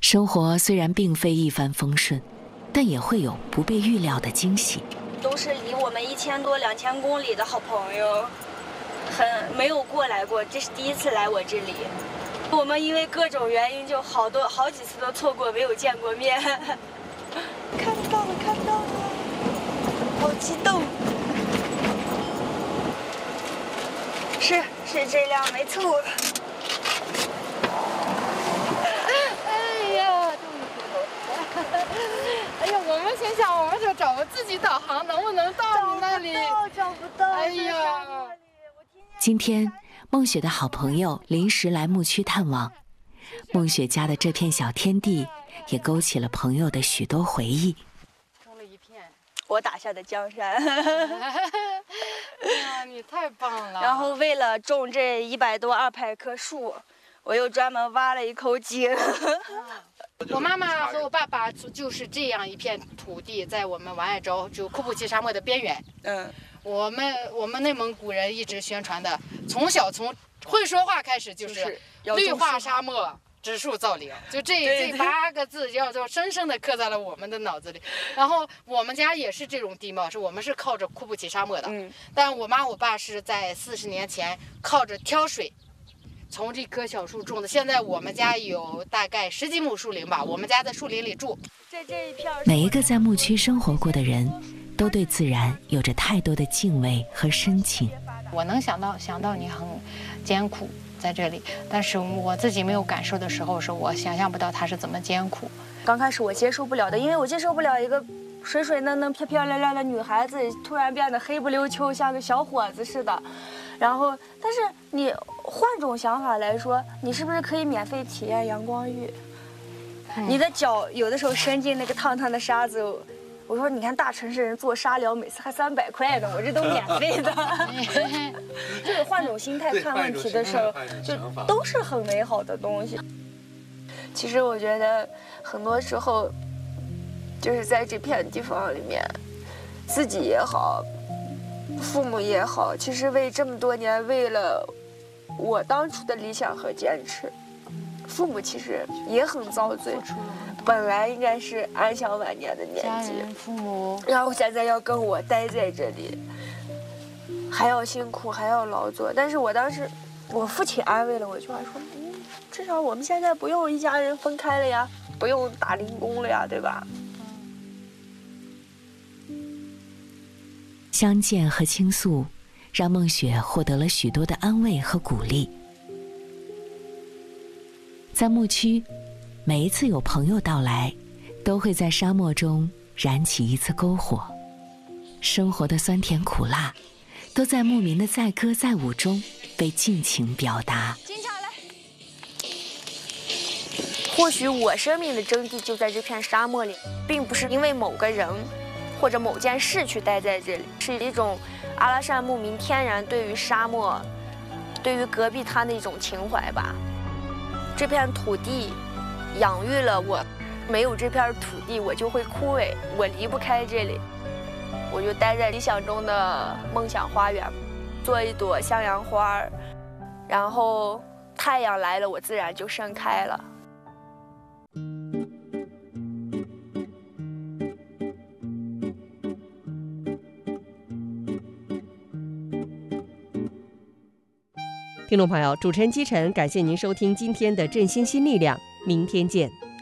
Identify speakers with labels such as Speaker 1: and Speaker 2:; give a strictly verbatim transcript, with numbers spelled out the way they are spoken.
Speaker 1: 生活虽然并非一帆风顺，但也会有不被预料的惊喜。
Speaker 2: 都是离我们一千多、两千公里的好朋友，很没有过来过，这是第一次来我这里。我们因为各种原因，就好多好几次都错过，没有见过面。看到了，看到了，好激动！是是这辆没错。
Speaker 3: 哎呀，终于回头。哎呀，我们心想，我们就找自己导航，能不能到你那里？
Speaker 2: 找不到，
Speaker 3: 哎呀！
Speaker 1: 今天，梦雪的好朋友临时来牧区探望，梦雪家的这片小天地，也勾起了朋友的许多回忆。
Speaker 3: 种了一片
Speaker 2: 我打下的江山。
Speaker 3: 哎呀，你太棒了！
Speaker 2: 然后为了种这一百多二百棵树，我又专门挖了一口井。
Speaker 3: 我妈妈和我爸爸就是这样一片土地，在我们王爱州就库布齐沙漠的边缘。
Speaker 2: 嗯，
Speaker 3: 我们我们内蒙古人一直宣传的，从小从会说话开始就是绿化沙漠。植树造林，就这
Speaker 2: 对对
Speaker 3: 这八个字要就深深的刻在了我们的脑子里。然后我们家也是这种地貌，是我们是靠着库布齐沙漠的，
Speaker 2: 嗯，
Speaker 3: 但我妈我爸是在四十年前靠着挑水，从这棵小树种的。现在我们家有大概十几亩树林吧，我们家在树林里住。
Speaker 2: 这这一片
Speaker 1: 每一个在牧区生活过的人，都对自然有着太多的敬畏和深情。
Speaker 3: 我能想到想到你很艰苦在这里，但是我自己没有感受的时候，是我想象不到它是怎么艰苦。
Speaker 2: 刚开始我接受不了的，因为我接受不了一个水水嫩嫩、漂漂亮亮的女孩子突然变得黑不溜秋，像个小伙子似的。然后，但是你换种想法来说，你是不是可以免费体验阳光浴？嗯、你的脚有的时候伸进那个烫烫的沙子。我说，你看大城市人做沙疗，每次还三百块呢，我这都免费的。就是换种心态看问题的时候，就都是很美好的东西。其实我觉得很多时候，就是在这片地方里面，自己也好，父母也好，其实为这么多年，为了我当初的理想和坚持，父母其实也很遭罪。本来应该是安享晚年的年纪，
Speaker 3: 父母，
Speaker 2: 然后现在要跟我待在这里，还要辛苦，还要劳作。但是我当时，我父亲安慰了我一句话，说：“嗯，至少我们现在不用一家人分开了呀，不用打零工了呀，对吧？”
Speaker 1: 相见和倾诉，让梦雪获得了许多的安慰和鼓励。在牧区，每一次有朋友到来，都会在沙漠中燃起一次篝火。生活的酸甜苦辣，都在牧民的载歌载舞中被尽情表达。
Speaker 2: 停下来。或许我生命的真谛就在这片沙漠里，并不是因为某个人或者某件事去待在这里，是一种阿拉善牧民天然对于沙漠、对于戈壁滩的一种情怀吧。这片土地养育了我，没有这片土地，我就会枯萎，我离不开这里，我就待在理想中的梦想花园，做一朵向阳花，然后太阳来了，我自然就盛开了。
Speaker 4: 听众朋友，主持人姬晨，感谢您收听今天的振兴新力量，明天见。